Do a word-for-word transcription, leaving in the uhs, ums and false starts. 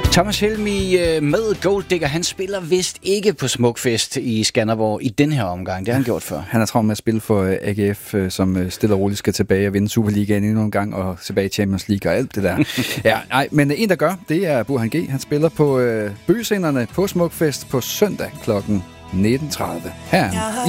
Thomas Helmig med Gold Digger, han spiller vist ikke på Smukfest i Skanderborg i den her omgang. Det har han gjort før. Han er travlt med at spille for A G F, som stille og roligt skal tilbage og vinde Superligaen endnu en gang, og tilbage i Champions League og alt det der. Ja, nej, men en, der gør, det er Burhan G. Han spiller på øh, bøgescenerne på Smukfest på søndag klokken nitten tredive. Her